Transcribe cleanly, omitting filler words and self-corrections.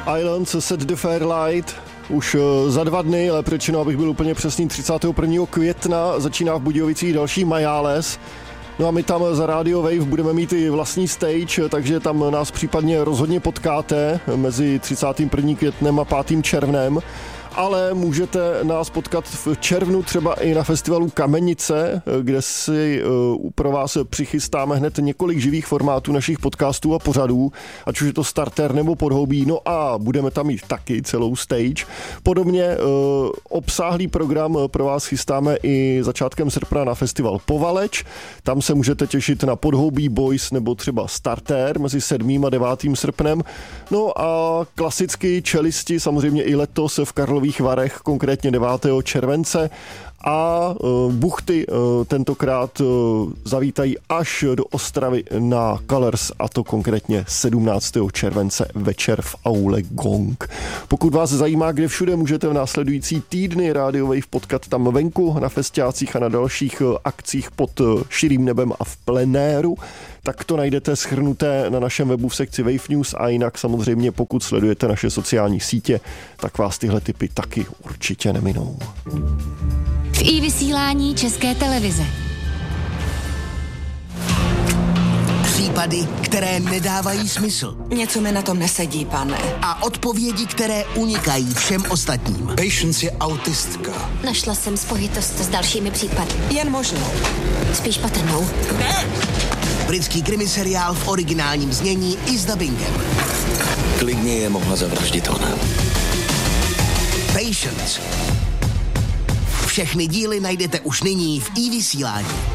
Islands Set the Fairlight. Už za 2 dny, ale řečeno, abych byl úplně přesný, 31. května začíná v Budějovicích další Majales. No a my tam za Radio Wave budeme mít i vlastní stage, takže tam nás případně rozhodně potkáte mezi 31. květnem a 5. červnem. Ale můžete nás potkat v červnu třeba i na festivalu Kamenice, kde si pro vás přichystáme hned několik živých formátů našich podcastů a pořadů, ať už je to starter nebo podhoubí, no a budeme tam mít taky celou stage. Podobně obsáhlý program pro vás chystáme i začátkem srpna na festival Povaleč, tam se můžete těšit na podhoubí Boys nebo třeba starter mezi 7. a 9. srpnem, no a klasicky čelisti samozřejmě i letos v Karlových Varech, konkrétně 9. července a buchty tentokrát zavítají až do Ostravy na Colors, a to konkrétně 17. července večer v aule Gong. Pokud vás zajímá, kde všude můžete v následující týdny Radio Wave potkat tam venku na festiácích a na dalších akcích pod širým nebem a v plenéru, tak to najdete shrnuté na našem webu v sekci Wave News a jinak samozřejmě pokud sledujete naše sociální sítě, tak vás tyhle tipy taky určitě neminou. V iVysílání České televize. Případy, které nedávají smysl. Něco mi na tom nesedí, pane. A odpovědi, které unikají všem ostatním. Patience je autistka. Našla jsem spojitost s dalšími případy. Jen možnou. Spíš patrnou. Britský krimiseriál v originálním znění i s dabingem. Klidně je mohla zavraždit ona. Patience. Všechny díly najdete už nyní v iVysílání.